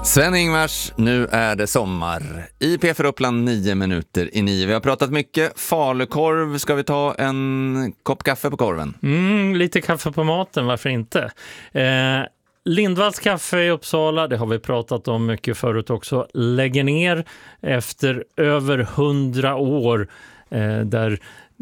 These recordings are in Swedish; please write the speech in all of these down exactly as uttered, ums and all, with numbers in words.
Sven-Ingvars, nu är det sommar. I P fyra Uppland nio minuter i nio. Vi har pratat mycket. Falukorv, ska vi ta en kopp kaffe på korven? Mm, lite kaffe på maten, varför inte? Eh, Lindvalls kaffe i Uppsala, det har vi pratat om mycket förut också, lägger ner efter över hundra år eh, där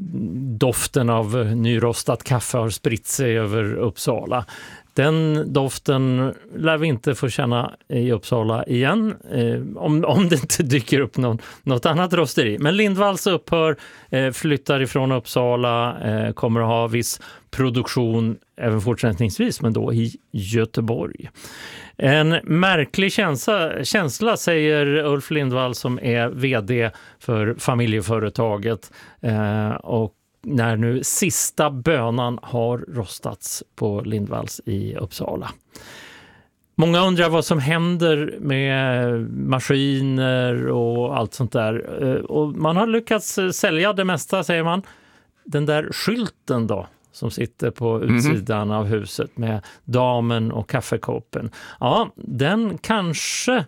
doften av nyrostat kaffe har spritt sig över Uppsala. Den doften lär vi inte få känna i Uppsala igen eh, om, om det inte dyker upp någon, något annat rosteri. Men Lindvalls upphör, eh, flyttar ifrån Uppsala, eh, kommer att ha viss produktion även fortsättningsvis, men då i Göteborg. En märklig känsla, känsla säger Ulf Lindvall som är vd för familjeföretaget eh, och när nu sista bönan har rostats på Lindvalls i Uppsala. Många undrar vad som händer med maskiner och allt sånt där. Och man har lyckats sälja det mesta, säger man. Den där skylten då, som sitter på utsidan mm-hmm. av huset med damen och kaffekoppen. Ja, den kanske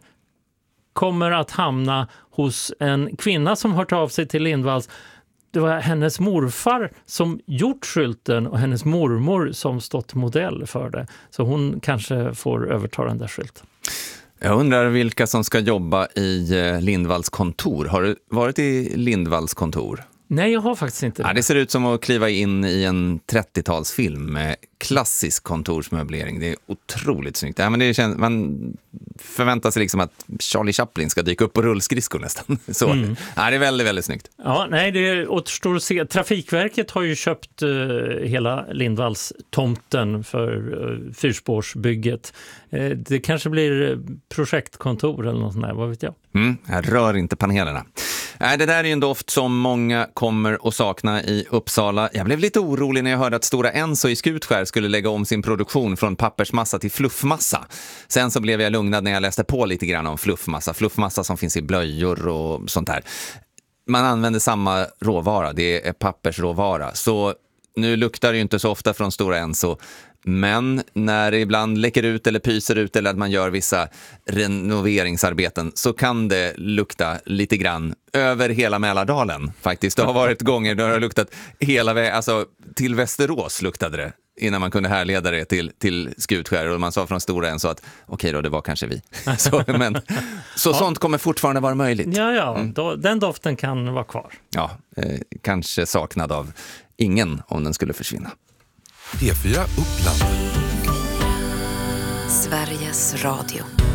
kommer att hamna hos en kvinna som hört av sig till Lindvalls. Det var hennes morfar som gjort skylten och hennes mormor som stått modell för det. Så hon kanske får överta den där skylten. Jag undrar vilka som ska jobba i Lindvalls kontor. Har du varit i Lindvalls kontor? Nej, jag har faktiskt inte det. Ja, det ser ut som att kliva in i en trettiotalsfilm med klassisk kontorsmöblering. Det är otroligt snyggt. Ja, men det känns, man förväntar sig liksom att Charlie Chaplin ska dyka upp på rullskridskor nästan. Så. Mm. Ja, det är väldigt, väldigt snyggt. Ja, nej, det återstår att se. Trafikverket har ju köpt uh, hela Lindvalls tomten för uh, fyrspårsbygget. Uh, det kanske blir projektkontor eller något sånt där, vad vet jag. Mm, jag rör inte panelerna. Nej, det där är ju en doft som många kommer att sakna i Uppsala. Jag blev lite orolig när jag hörde att Stora Enso i Skutskär skulle lägga om sin produktion från pappersmassa till fluffmassa. Sen så blev jag lugnad när jag läste på lite grann om fluffmassa. Fluffmassa som finns i blöjor och sånt där. Man använder samma råvara, det är pappersråvara. Så nu luktar det ju inte så ofta från Stora Enso. Men när det ibland läcker ut eller pyser ut eller att man gör vissa renoveringsarbeten så kan det lukta lite grann över hela Mälardalen faktiskt. Det har varit gånger där det har luktat hela vägen, alltså till Västerås luktade det innan man kunde härleda det till, till Skutskär och man sa från Stora Enso att okej okay då, det var kanske vi. så men, så ja. Sånt kommer fortfarande vara möjligt. Ja, ja, mm. då, den doften kan vara kvar. Ja, eh, kanske saknad av ingen om den skulle försvinna. P fyra Uppland. Sveriges Radio.